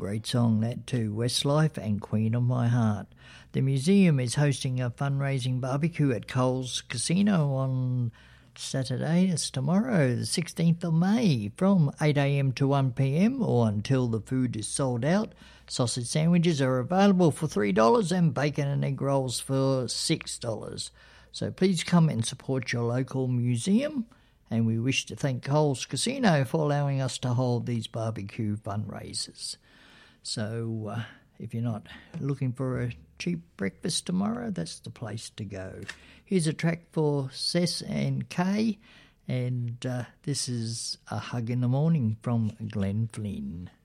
Great song, that too. Westlife and Queen of My Heart. The museum is hosting a fundraising barbecue at Coles Casino on Saturday, it's tomorrow, the 16th of May, from 8 a.m. to 1 p.m. or until the food is sold out. Sausage sandwiches are available for $3 and bacon and egg rolls for $6. So please come and support your local museum. And we wish to thank Coles Casino for allowing us to hold these barbecue fundraisers. So if you're not looking for a cheap breakfast tomorrow, that's the place to go. Here's a track for Cess and Kay, and this is A Hug in the Morning from Glenn Flynn.